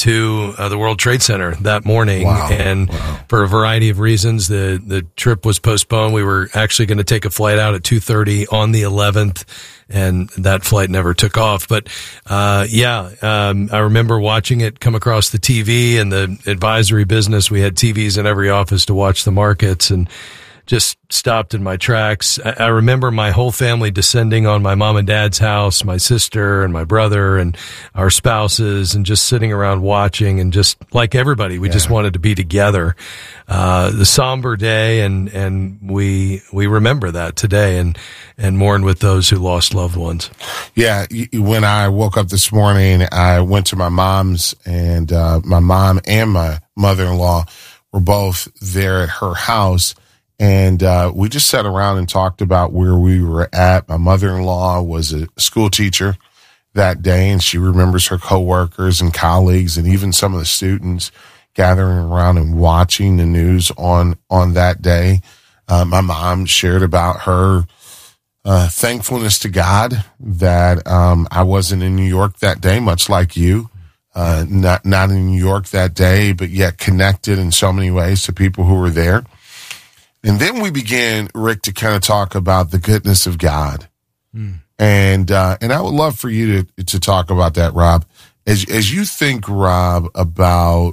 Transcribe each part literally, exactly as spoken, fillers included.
to uh, the World Trade Center that morning. Wow. And wow. for a variety of reasons, the, the trip was postponed. We were actually going to take a flight out at two thirty on the eleventh, and that flight never took off. But, uh, yeah, um, I remember watching it come across the T V and the advisory business. We had T Vs in every office to watch the markets, and just stopped in my tracks. I, I remember my whole family descending on my mom and dad's house, my sister and my brother and our spouses, and just sitting around watching, and just like everybody, we yeah. just wanted to be together. Uh, the somber day, and, and we, we remember that today, and, and mourn with those who lost loved ones. Yeah. When I woke up this morning, I went to my mom's, and, uh, my mom and my mother-in-law were both there at her house. And uh we just sat around and talked about where we were at. My mother-in-law was a school teacher that day, and she remembers her coworkers and colleagues and even some of the students gathering around and watching the news on on that day. Uh, my mom shared about her uh thankfulness to God that um I wasn't in New York that day, much like you. Uh not not in New York that day, but yet connected in so many ways to people who were there. And then we began, Rick, to kind of talk about the goodness of God. Mm. And, uh, and I would love for you to, to talk about that, Rob. As, as you think, Rob, about,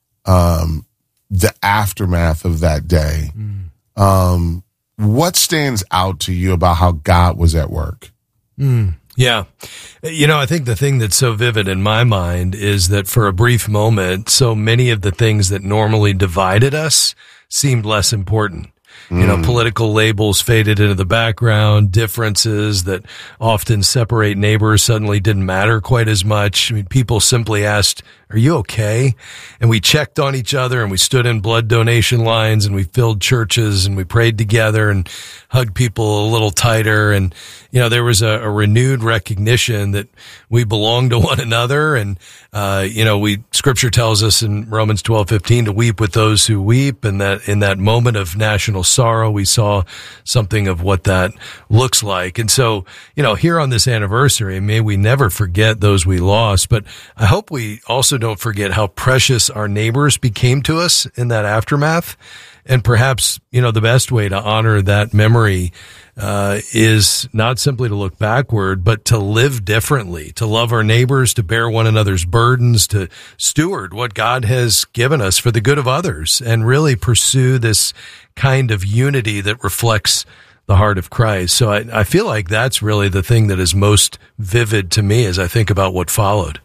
um, the aftermath of that day, mm. um, what stands out to you about how God was at work? Mm. Yeah. You know, I think the thing that's so vivid in my mind is that for a brief moment, so many of the things that normally divided us seemed less important. You know, political labels faded into the background. Differences that often separate neighbors suddenly didn't matter quite as much. I mean, people simply asked, "Are you okay?" And we checked on each other, and we stood in blood donation lines, and we filled churches, and we prayed together and hugged people a little tighter. And, you know, there was a, a renewed recognition that we belong to one another. And, uh, you know, we, scripture tells us in Romans twelve fifteen to weep with those who weep. And that in that moment of national sorrow, we saw something of what that looks like. And so, you know, here on this anniversary, may we never forget those we lost, but I hope we also don't forget how precious our neighbors became to us in that aftermath. And perhaps, you know, the best way to honor that memory uh is not simply to look backward, but to live differently, to love our neighbors, to bear one another's burdens, to steward what God has given us for the good of others, and really pursue this kind of unity that reflects the heart of Christ. So I, I feel like that's really the thing that is most vivid to me as I think about what followed.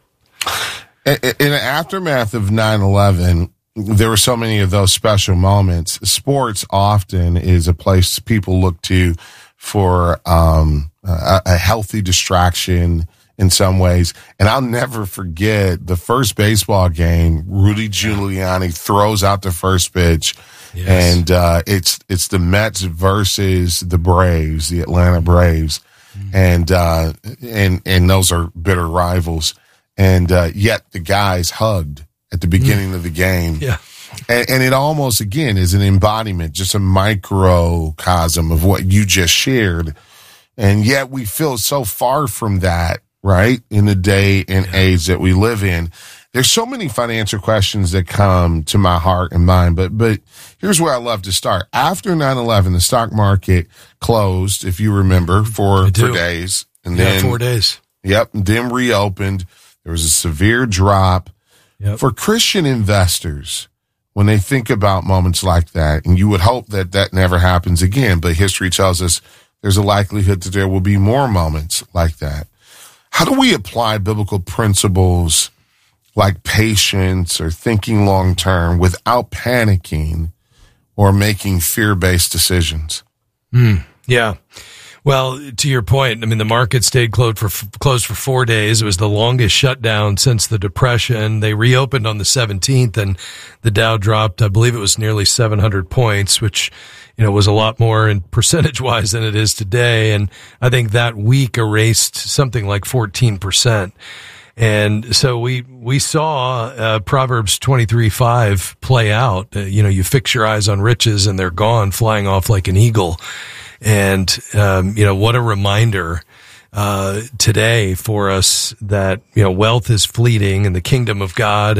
In the aftermath of nine eleven, there were so many of those special moments. Sports often is a place people look to for um, a, a healthy distraction in some ways. And I'll never forget the first baseball game. Rudy Giuliani throws out the first pitch. Yes. And uh, it's it's the Mets versus the Braves, the Atlanta Braves. Mm-hmm. And, uh, and, and those are bitter rivals. And uh, yet the guys hugged at the beginning mm. of the game. Yeah. And, and it almost, again, is an embodiment, just a microcosm of what you just shared. And yet we feel so far from that, right, in the day and yeah. age that we live in. There's so many financial questions that come to my heart and mind, but but here's where I love to start. After nine eleven, the stock market closed, if you remember, for, for days. And yeah, then, four days. Yep, and then reopened. There was a severe drop. Yep. For Christian investors, when they think about moments like that, and you would hope that that never happens again, but history tells us there's a likelihood that there will be more moments like that. How do we apply biblical principles like patience or thinking long term without panicking or making fear-based decisions? Mm, yeah. Well, to your point, I mean, the market stayed closed for closed for four days. It was the longest shutdown since the Depression. They reopened on the seventeenth, and the Dow dropped, I believe it was nearly seven hundred points, which, you know, was a lot more in percentage-wise than it is today. And I think that week erased something like fourteen percent. And so we we saw uh, Proverbs twenty-three five play out. Uh, you know, you fix your eyes on riches, and they're gone, flying off like an eagle. And, um, you know, what a reminder, uh, today for us that, you know, wealth is fleeting and the kingdom of God